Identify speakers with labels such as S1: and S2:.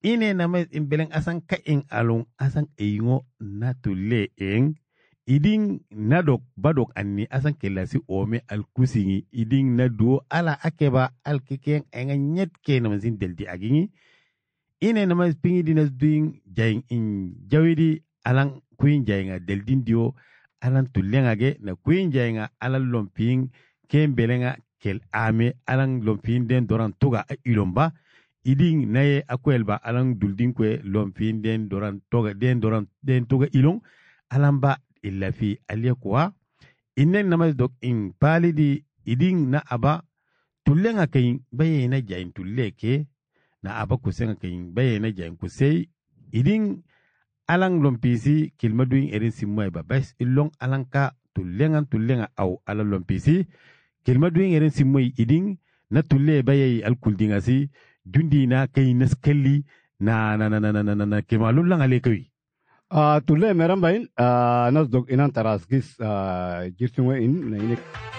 S1: ine na mai imbeleng asan ka in along asan eingo na tulle en idin nadok badok anni asan kelasi ome alkusingi idin na duo ala akeba alkiken enga nyet ke na mazin deldi agingi ine na mai pingi dinas doing jaing in jawidi alang queen jainga deldin dio alan tullenga ge na queen jainga alan lomping ken belenga kel ame alang lomping den doran toga ilomba idin naye akwelba alang duldin kwe lomping den doran toga den toga ilong alamba illa fi aliyekuwa innen namas dok in palidi idin na aba tullenga kayin baye na jain tulleke na aba kusenga kayin baye na jain kusei idin alang lompisi kilmaduin erin simmoy ba bas illong alanka tullenga au ala lompisi kilmaduin erin simmoy idin na tulle baye alkuldingasi jundi na kayin naskalli na kemalun lang alekawi
S2: tulle merambain nas dog inan taraskis jirtunwe in na inek